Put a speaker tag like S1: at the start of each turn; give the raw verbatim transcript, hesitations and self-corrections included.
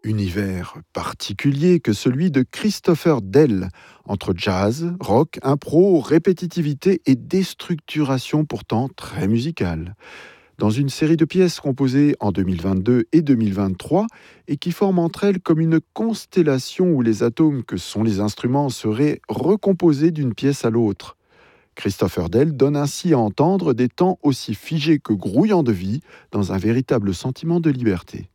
S1: Univers particulier que celui de Christopher Dell, entre jazz, rock, impro, répétitivité et déstructuration pourtant très musicale. Dans une série de pièces composées en deux mille vingt-deux et deux mille vingt-trois et qui forment entre elles comme une constellation où les atomes que sont les instruments seraient recomposés d'une pièce à l'autre. Christopher Dell donne ainsi à entendre des temps aussi figés que grouillants de vie dans un véritable sentiment de liberté.